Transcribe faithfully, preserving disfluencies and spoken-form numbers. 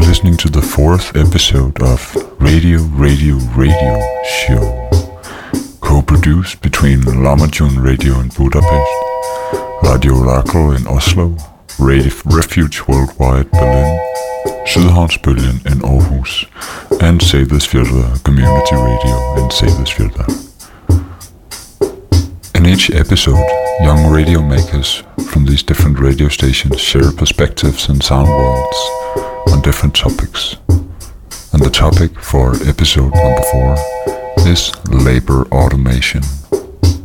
listening to the fourth episode of Radio Radio Radio Show, co-produced between Lamajun Radio in Budapest, Radio Oracle in Oslo, Radio Refuge Worldwide Berlin, Sydhavnsbølgen in Aarhus, and Seyðisfjörður Community Radio in Seyðisfjörður. In each episode, young radio makers from these different radio stations share perspectives and sound worlds on different topics. And the topic for episode number four is labor automation.